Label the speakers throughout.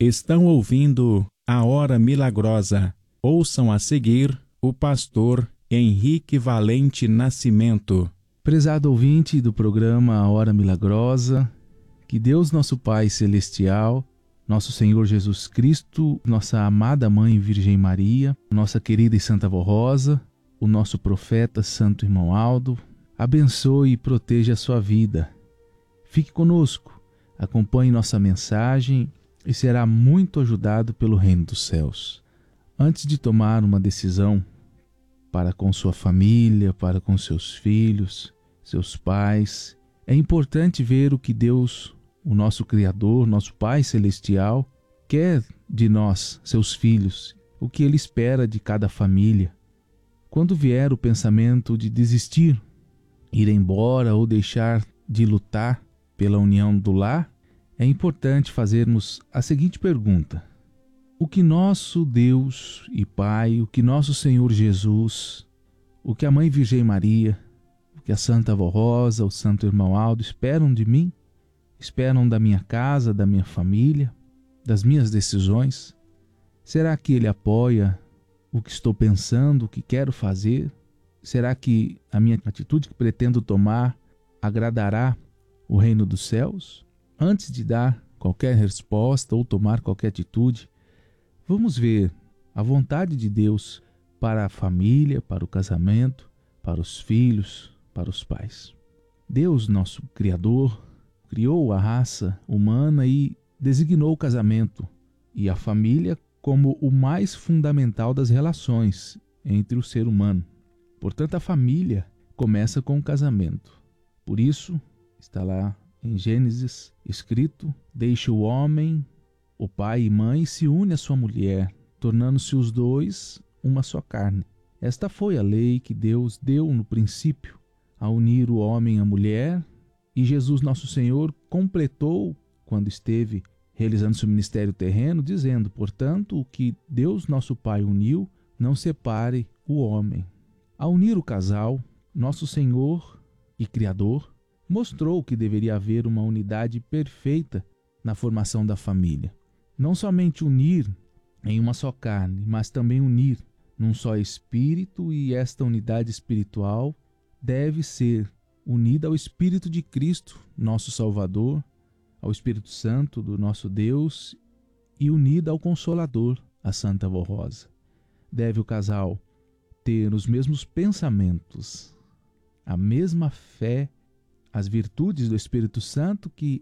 Speaker 1: Estão ouvindo a Hora Milagrosa. Ouçam a seguir o pastor Henrique Valente Nascimento.
Speaker 2: Prezado ouvinte do programa A Hora Milagrosa, que Deus nosso Pai Celestial, nosso Senhor Jesus Cristo, nossa amada Mãe Virgem Maria, nossa querida e Santa Vó Rosa, o nosso profeta Santo Irmão Aldo, abençoe e proteja a sua vida. Fique conosco, acompanhe nossa mensagem e será muito ajudado pelo Reino dos Céus. Antes de tomar uma decisão para com sua família, para com seus filhos, seus pais, é importante ver o que Deus, o nosso Criador, nosso Pai Celestial, quer de nós, seus filhos, o que Ele espera de cada família. Quando vier o pensamento de desistir, ir embora ou deixar de lutar pela união do lar, é importante fazermos a seguinte pergunta: o que nosso Deus e Pai, o que nosso Senhor Jesus, o que a Mãe Virgem Maria, o que a Santa Vó Rosa, o Santo Irmão Aldo esperam de mim? Esperam da minha casa, da minha família, das minhas decisões? Será que Ele apoia o que estou pensando, o que quero fazer? Será que a minha atitude que pretendo tomar agradará o reino dos céus? Antes de dar qualquer resposta ou tomar qualquer atitude, vamos ver a vontade de Deus para a família, para o casamento, para os filhos, para os pais. Deus, nosso Criador, criou a raça humana e designou o casamento e a família como o mais fundamental das relações entre o ser humano. Portanto, a família começa com o casamento. Por isso, está lá em Gênesis escrito: deixa o homem, o pai e mãe, se une à sua mulher, tornando-se os dois uma só carne. Esta foi a lei que Deus deu no princípio, a unir o homem à mulher, e Jesus nosso Senhor completou quando esteve realizando seu ministério terreno, dizendo: portanto, o que Deus nosso Pai uniu, não separe o homem. Ao unir o casal, nosso Senhor e Criador mostrou que deveria haver uma unidade perfeita na formação da família. Não somente unir em uma só carne, mas também unir num só espírito, e esta unidade espiritual deve ser unida ao Espírito de Cristo, nosso Salvador, ao Espírito Santo do nosso Deus, e unida ao Consolador, a Santa Vó Rosa. Deve o casal ter os mesmos pensamentos, a mesma fé, as virtudes do Espírito Santo que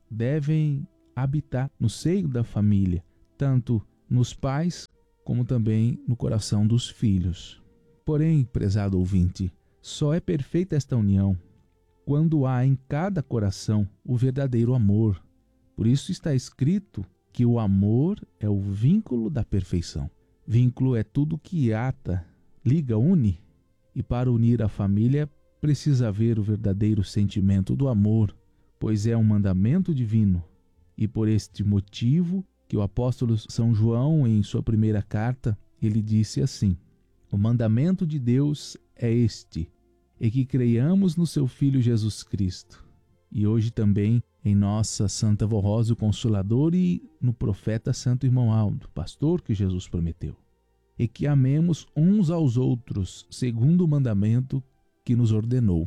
Speaker 2: devem habitar no seio da família, tanto nos pais como também no coração dos filhos. Porém, prezado ouvinte, só é perfeita esta união quando há em cada coração o verdadeiro amor. Por isso está escrito que o amor é o vínculo da perfeição. Vínculo é tudo que ata, liga, une. E para unir a família precisa haver o verdadeiro sentimento do amor, pois é um mandamento divino. E por este motivo que o apóstolo São João, em sua primeira carta, ele disse assim: o mandamento de Deus é este, e que creiamos no seu Filho Jesus Cristo. E hoje também em nossa Santa Vó Rosa, o Consolador, e no profeta Santo Irmão Aldo, pastor que Jesus prometeu. E que amemos uns aos outros, segundo o mandamento que nos ordenou.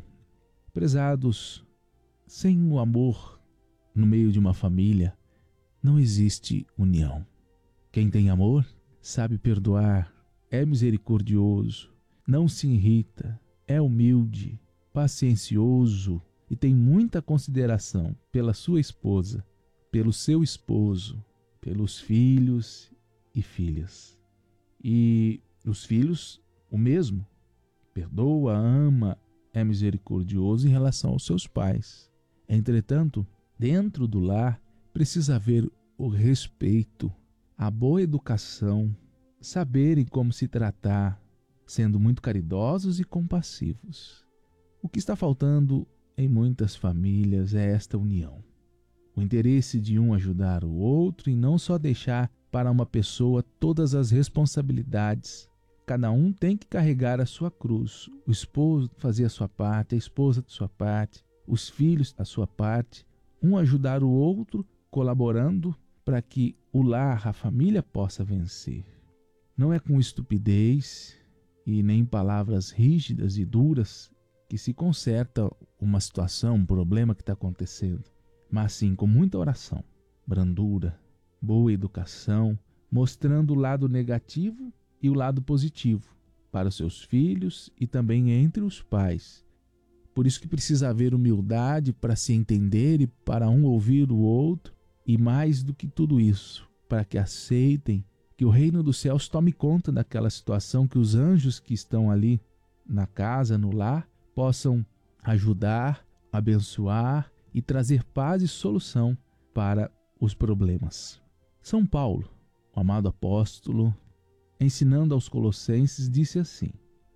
Speaker 2: Prezados, sem o amor no meio de uma família, não existe união. Quem tem amor sabe perdoar, é misericordioso, não se irrita, é humilde, paciencioso e tem muita consideração pela sua esposa, pelo seu esposo, pelos filhos e filhas. E os filhos, o mesmo, perdoa, ama, é misericordioso em relação aos seus pais. Entretanto, dentro do lar precisa haver o respeito, a boa educação, saberem como se tratar, sendo muito caridosos e compassivos. O que está faltando em muitas famílias é esta união. O interesse de um ajudar o outro e não só deixar para uma pessoa todas as responsabilidades. Cada um tem que carregar a sua cruz. O esposo fazer a sua parte, a esposa a sua parte, os filhos a sua parte. Um ajudar o outro, colaborando para que o lar, a família possa vencer. Não é com estupidez e nem palavras rígidas e duras que se conserta uma situação, um problema que está acontecendo, mas sim com muita oração, brandura, boa educação, mostrando o lado negativo e o lado positivo para os seus filhos e também entre os pais. Por isso que precisa haver humildade para se entender e para um ouvir o outro, e mais do que tudo isso, para que aceitem que o reino dos céus tome conta daquela situação, que os anjos que estão ali na casa, no lar, possam ajudar, abençoar e trazer paz e solução para os problemas. São Paulo, o amado apóstolo, ensinando aos colossenses, disse assim: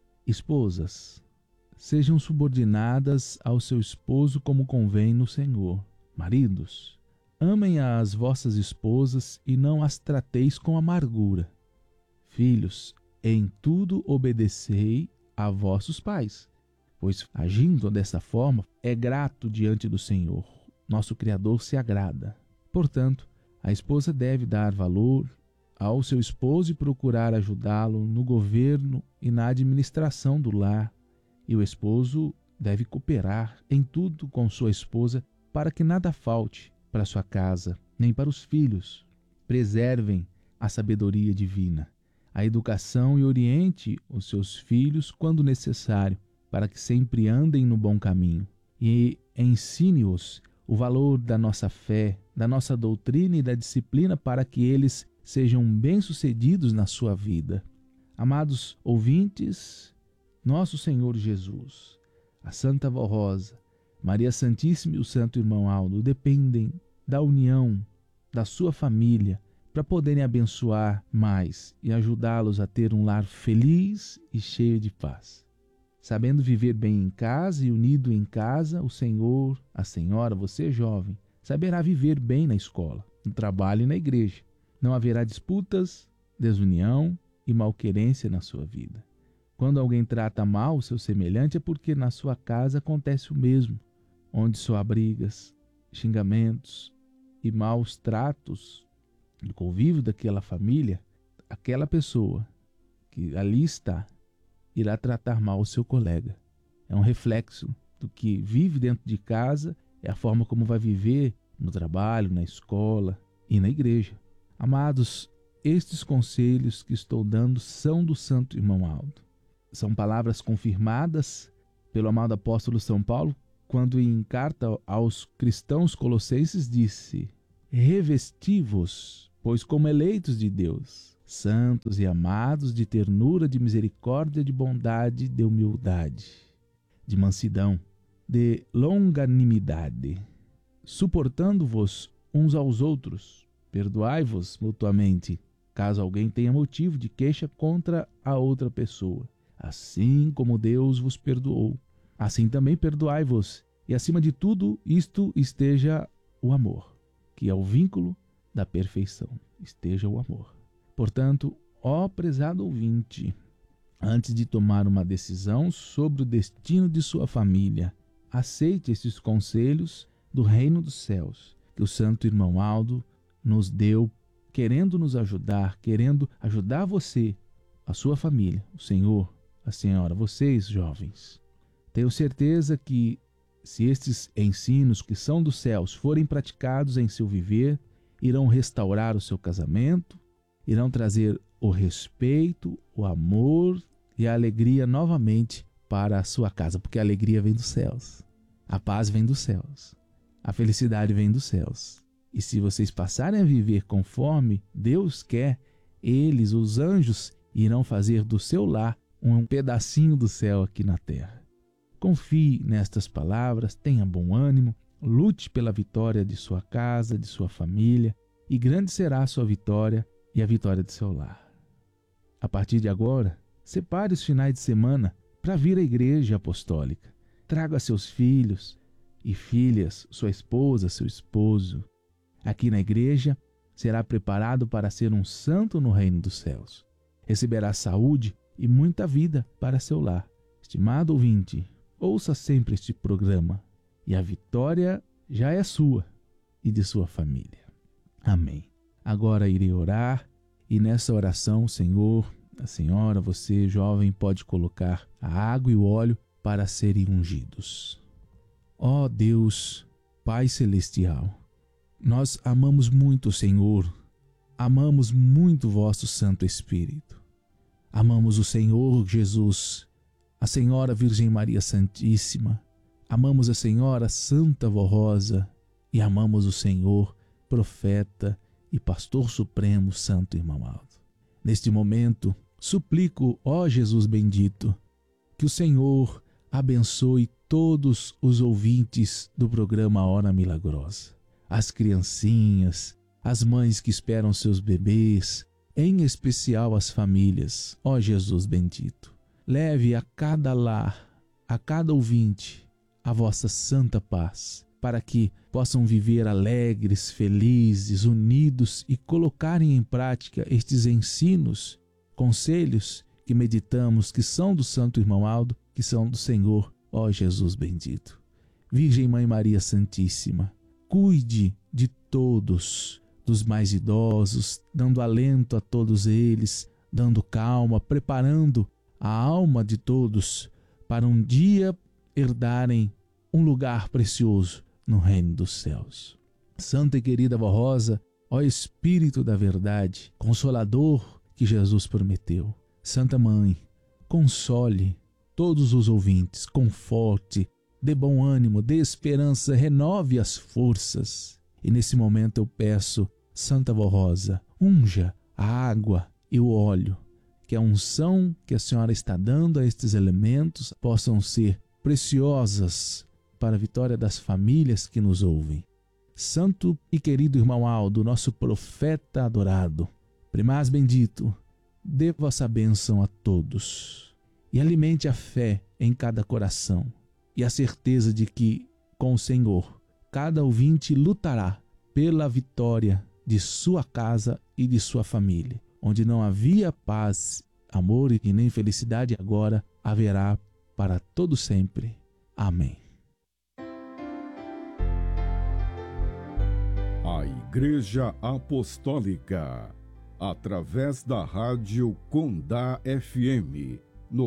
Speaker 2: esposas, sejam subordinadas ao seu esposo como convém no Senhor. Maridos, amem as vossas esposas e não as trateis com amargura. Filhos, em tudo obedecei a vossos pais, pois agindo dessa forma é grato diante do Senhor. Nosso Criador se agrada. Portanto, a esposa deve dar valor ao seu esposo e procurar ajudá-lo no governo e na administração do lar. E o esposo deve cooperar em tudo com sua esposa para que nada falte para sua casa, nem para os filhos. Preservem a sabedoria divina, a educação e oriente os seus filhos quando necessário, para que sempre andem no bom caminho. E ensine-os o valor da nossa fé, da nossa doutrina e da disciplina, para que eles sejam bem-sucedidos na sua vida. Amados ouvintes, nosso Senhor Jesus, a Santa Vó Rosa, Maria Santíssima e o Santo Irmão Aldo dependem da união da sua família para poderem abençoar mais e ajudá-los a ter um lar feliz e cheio de paz. Sabendo viver bem em casa e unido em casa, o Senhor, a Senhora, você jovem, saberá viver bem na escola, no trabalho e na igreja. Não haverá disputas, desunião e malquerência na sua vida. Quando alguém trata mal o seu semelhante é porque na sua casa acontece o mesmo, onde só há brigas, xingamentos e maus tratos no convívio daquela família. Aquela pessoa que ali está irá tratar mal o seu colega. É um reflexo do que vive dentro de casa, é a forma como vai viver no trabalho, na escola e na igreja. Amados, estes conselhos que estou dando são do Santo Irmão Aldo. São palavras confirmadas pelo amado apóstolo São Paulo, quando em carta aos cristãos colossenses disse: revesti-vos, pois como eleitos de Deus, santos e amados, de ternura, de misericórdia, de bondade, de humildade, de mansidão, de longanimidade, suportando-vos uns aos outros, perdoai-vos mutuamente, caso alguém tenha motivo de queixa contra a outra pessoa. Assim como Deus vos perdoou, assim também perdoai-vos. E acima de tudo isto esteja o amor, que é o vínculo da perfeição. Esteja o amor. Portanto, ó prezado ouvinte, antes de tomar uma decisão sobre o destino de sua família, aceite esses conselhos do reino dos céus, que o Santo Irmão Aldo nos deu, querendo nos ajudar, querendo ajudar você, a sua família, o Senhor, a Senhora, vocês jovens. Tenho certeza que se estes ensinos que são dos céus forem praticados em seu viver, irão restaurar o seu casamento, irão trazer o respeito, o amor e a alegria novamente para a sua casa, porque a alegria vem dos céus, a paz vem dos céus, a felicidade vem dos céus. E se vocês passarem a viver conforme Deus quer, eles, os anjos, irão fazer do seu lar um pedacinho do céu aqui na terra. Confie nestas palavras, tenha bom ânimo, lute pela vitória de sua casa, de sua família, e grande será a sua vitória e a vitória de seu lar. A partir de agora, separe os finais de semana para vir à igreja apostólica. Traga seus filhos e filhas, sua esposa, seu esposo. Aqui na igreja, será preparado para ser um santo no reino dos céus. Receberá saúde e muita vida para seu lar. Estimado ouvinte, ouça sempre este programa e a vitória já é sua e de sua família. Amém. Agora irei orar e nessa oração, Senhor, a senhora, você jovem, pode colocar a água e o óleo para serem ungidos. Ó Deus, Pai Celestial, nós amamos muito o Senhor, amamos muito o vosso Santo Espírito. Amamos o Senhor Jesus, a Senhora Virgem Maria Santíssima, amamos a Senhora Santa Vó Rosa e amamos o Senhor, Profeta e Pastor Supremo Santo Irmão Aldo. Neste momento, suplico, ó Jesus bendito, que o Senhor abençoe todos os ouvintes do programa Hora Milagrosa, as criancinhas, as mães que esperam seus bebês, em especial as famílias, ó Jesus bendito. Leve a cada lar, a cada ouvinte, a vossa santa paz, para que possam viver alegres, felizes, unidos e colocarem em prática estes ensinos, conselhos que meditamos, que são do Santo Irmão Aldo, que são do Senhor, ó Jesus bendito. Virgem Mãe Maria Santíssima, cuide de todos, dos mais idosos, dando alento a todos eles, dando calma, preparando a alma de todos para um dia herdarem um lugar precioso no reino dos céus. Santa e querida Vó Rosa, ó Espírito da verdade, Consolador que Jesus prometeu. Santa Mãe, console todos os ouvintes, conforte, dê bom ânimo, dê esperança, renove as forças. E nesse momento eu peço, Santa Vó Rosa, unja a água e o óleo, que a unção que a senhora está dando a estes elementos possam ser preciosas para a vitória das famílias que nos ouvem. Santo e querido irmão Aldo, nosso profeta adorado, primaz bendito, dê vossa bênção a todos e alimente a fé em cada coração e a certeza de que, com o Senhor, cada ouvinte lutará pela vitória de sua casa e de sua família. Onde não havia paz, amor e nem felicidade, agora haverá para todo sempre. Amém.
Speaker 3: A Igreja Apostólica, através da rádio Condá FM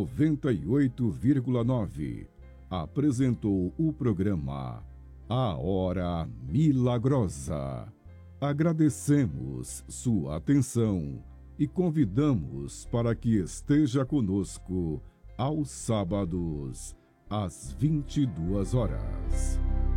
Speaker 3: 98,9, apresentou o programa A Hora Milagrosa. Agradecemos sua atenção e convidamos para que esteja conosco aos sábados, às 22 horas.